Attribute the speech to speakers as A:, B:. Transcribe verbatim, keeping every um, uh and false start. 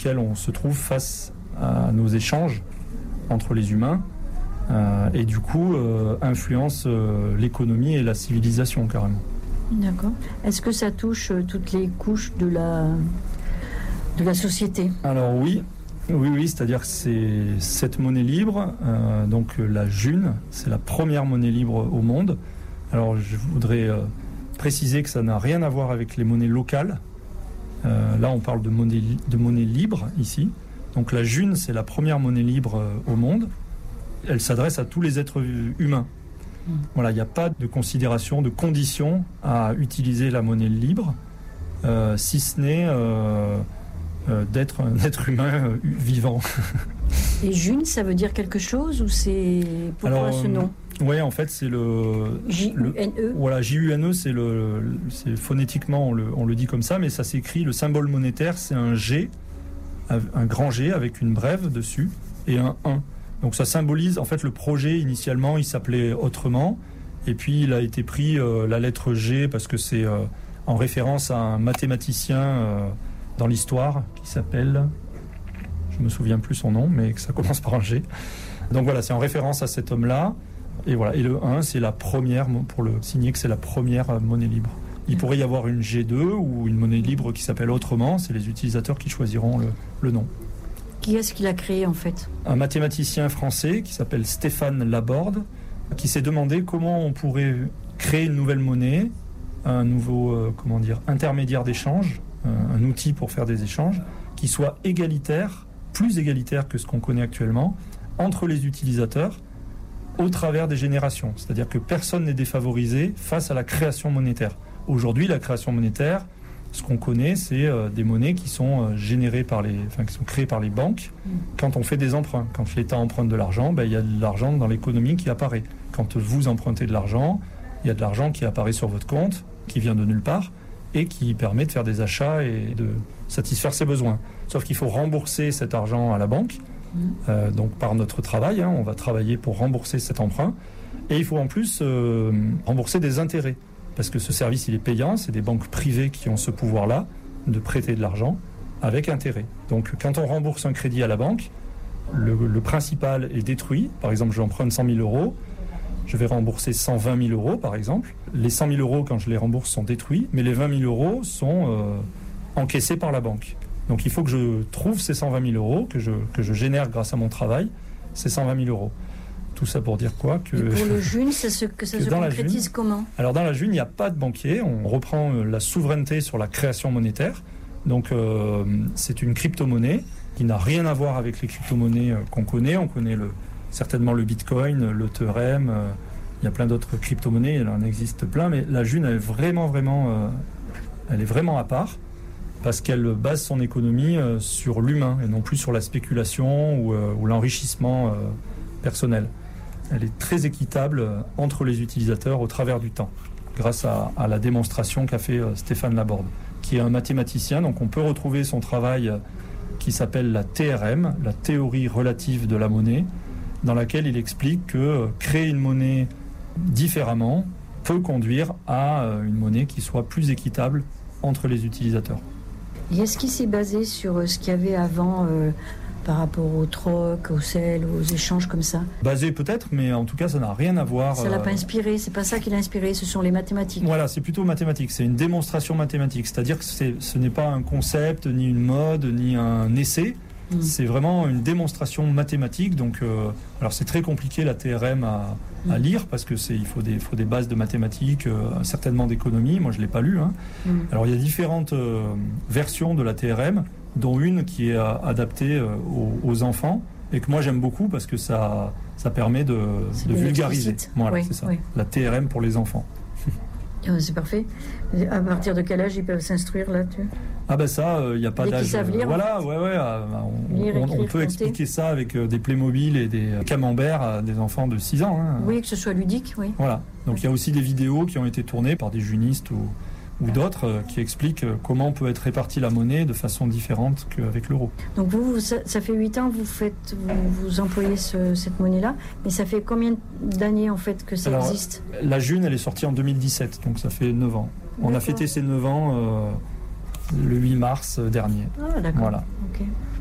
A: auquel on se trouve face à nos échanges entre les humains euh, et du coup euh, influence euh, l'économie et la civilisation carrément.
B: D'accord. Est-ce que ça touche euh, toutes les couches de la, de la société ?
A: Alors oui, oui, oui, c'est-à-dire que c'est cette monnaie libre, euh, donc la June, c'est la première monnaie libre au monde. Alors je voudrais euh, préciser que ça n'a rien à voir avec les monnaies locales. Euh, là, on parle de monnaie, de monnaie libre ici. Donc la June, c'est la première monnaie libre euh, au monde. Elle s'adresse à tous les êtres humains. Mmh. Voilà, il n'y a pas de considération, de condition à utiliser la monnaie libre, euh, si ce n'est euh, euh, d'être un être humain euh, vivant.
B: Et June, ça veut dire quelque chose ou c'est pourquoi Alors, ce nom ?
A: Oui, en fait, c'est le...
B: J U N E.
A: Voilà, J U N E, c'est le... C'est phonétiquement, on le, on le dit comme ça, mais ça s'écrit, le symbole monétaire, c'est un G, un grand G avec une brève dessus, et un un. Donc ça symbolise, en fait, le projet, initialement, il s'appelait autrement, et puis il a été pris euh, la lettre G, parce que c'est euh, en référence à un mathématicien euh, dans l'histoire, qui s'appelle... Je me souviens plus son nom, mais que ça commence par un G. Donc voilà, c'est en référence à cet homme-là. Et voilà, et le un, c'est la première, pour le signer que c'est la première monnaie libre. Il pourrait y avoir une G deux ou une monnaie libre qui s'appelle autrement, c'est les utilisateurs qui choisiront le, le nom.
B: Qui est-ce qui l'a créé en fait ?
A: Un mathématicien français qui s'appelle Stéphane Laborde, qui s'est demandé comment on pourrait créer une nouvelle monnaie, un nouveau euh, comment dire, intermédiaire d'échange, un, un outil pour faire des échanges, qui soit égalitaire, plus égalitaire que ce qu'on connaît actuellement, entre les utilisateurs, au travers des générations. C'est-à-dire que personne n'est défavorisé face à la création monétaire. Aujourd'hui, la création monétaire, ce qu'on connaît, c'est euh, des monnaies qui sont euh, générées par les, enfin, qui sont créées par les banques mmh. quand on fait des emprunts. Quand l'État emprunte de l'argent, ben, il y a de l'argent dans l'économie qui apparaît. Quand vous empruntez de l'argent, il y a de l'argent qui apparaît sur votre compte, qui vient de nulle part, et qui permet de faire des achats et de satisfaire ses besoins. Sauf qu'il faut rembourser cet argent à la banque, Euh, donc par notre travail, hein, on va travailler pour rembourser cet emprunt, et il faut en plus euh, rembourser des intérêts, parce que ce service il est payant, c'est des banques privées qui ont ce pouvoir-là de prêter de l'argent avec intérêt. Donc quand on rembourse un crédit à la banque, le, le principal est détruit. Par exemple, j'emprunte cent mille euros, je vais rembourser cent vingt mille euros par exemple. Les cent mille euros, quand je les rembourse, sont détruits, mais les vingt mille euros sont euh, encaissés par la banque. Donc il faut que je trouve ces cent vingt mille euros, que je, que je génère grâce à mon travail, ces cent vingt mille euros. Tout ça pour dire quoi que...
B: Et pour le June, ça se, que ça que se concrétise June, comment ?
A: Alors dans la June, il n'y a pas de banquier, on reprend la souveraineté sur la création monétaire. Donc euh, c'est une crypto-monnaie qui n'a rien à voir avec les crypto-monnaies qu'on connaît. On connaît le, certainement le Bitcoin, l'Ethereum, euh, il y a plein d'autres crypto-monnaies, il en existe plein, mais la June, elle est vraiment, vraiment, euh, elle est vraiment à part, parce qu'elle base son économie euh, sur l'humain et non plus sur la spéculation ou, euh, ou l'enrichissement euh, personnel. Elle est très équitable euh, entre les utilisateurs au travers du temps, grâce à, à la démonstration qu'a fait euh, Stéphane Laborde, qui est un mathématicien. Donc on peut retrouver son travail euh, qui s'appelle la T R M, la théorie relative de la monnaie, dans laquelle il explique que euh, créer une monnaie différemment peut conduire à euh, une monnaie qui soit plus équitable entre les utilisateurs.
B: Et est-ce qu'il s'est basé sur ce qu'il y avait avant euh, par rapport au troc, au sel, aux échanges comme ça ?
A: Basé peut-être, mais en tout cas ça n'a rien à voir.
B: Ça ne l'a pas inspiré, c'est pas ça qui l'a inspiré, ce sont les mathématiques.
A: Voilà, c'est plutôt mathématique, c'est une démonstration mathématique, c'est-à-dire que c'est, ce n'est pas un concept, ni une mode, ni un essai, mmh. c'est vraiment une démonstration mathématique. Donc, euh, alors c'est très compliqué la T R M à, à lire, parce que c'est, il faut des, faut des bases de mathématiques, euh, certainement d'économie, moi je ne l'ai pas lu. Hein. Mmh. Alors il y a différentes euh, versions de la T R M, dont une qui est euh, adaptée euh, aux, aux enfants, et que moi j'aime beaucoup parce que ça, ça permet de, de vulgariser. Voilà, oui, c'est ça. Oui. La T R M pour les enfants.
B: C'est parfait. À partir de quel âge ils peuvent s'instruire là tu...
A: Ah ben ça, il euh, n'y a pas
B: Dès
A: d'âge.
B: Qu'ils savent lire,
A: voilà, ouais, ouais. Euh, on, Lire, on, écrire, on peut compter. Expliquer ça avec euh, des Playmobil et des camemberts à des enfants de six ans. Hein.
B: Oui, que ce soit ludique, oui.
A: Voilà. Donc il oui. y a aussi des vidéos qui ont été tournées par des junistes ou, ou d'autres euh, qui expliquent euh, comment peut être répartie la monnaie de façon différente qu'avec l'euro.
B: Donc vous, vous ça, ça fait huit ans que vous, faites, vous, vous employez ce, cette monnaie-là, mais ça fait combien d'années en fait que ça Alors, existe ?
A: La June, elle est sortie en deux mille dix-sept, donc ça fait neuf ans. On D'accord. a fêté ces neuf ans euh, le huit mars dernier.
B: Ah, d'accord.
A: Voilà.
B: Okay.